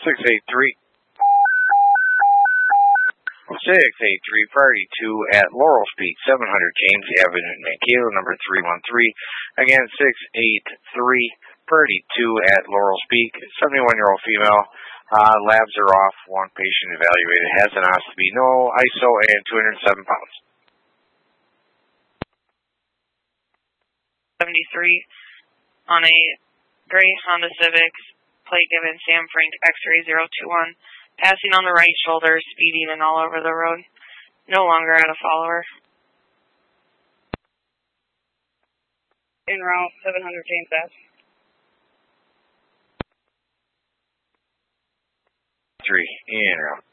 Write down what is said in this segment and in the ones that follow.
683. 683, priority 2 at Laurel Street, 700 James Avenue, Mankato, number 313. Again, 683, priority 2 at Laurel Street, 71-year-old female. Labs are off, one patient evaluated, has an ostomy, no ISO, and 207 pounds. 73, on a gray Honda Civic, plate given Sam Frank X-ray 021. Passing on the right shoulder, speeding and all over the road. No longer at a follower. En route, 700 James Ave. 3, en route.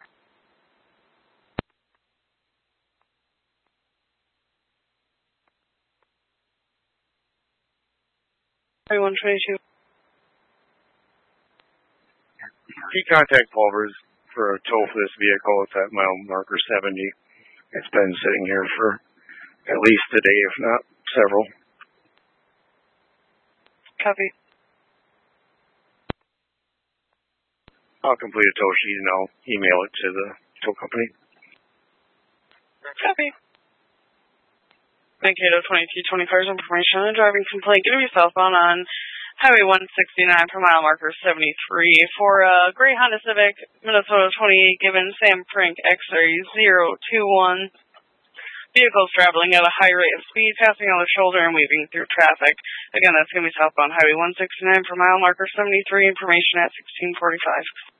$122. Key contact Pulvers for a tow for this vehicle. It's at mile marker 70. It's been sitting here for at least a day, if not several. Copy. I'll complete a tow sheet and I'll email it to the tow company. Copy. Mankato 2225's information on a driving complaint. Give me your cell phone on Highway 169 per mile marker 73 for a gray Honda Civic, Minnesota 28, given Sam Frank X-ray 021. Vehicles traveling at a high rate of speed, passing on the shoulder and weaving through traffic. Again, that's going to be southbound Highway 169 per mile marker 73, information at 1645.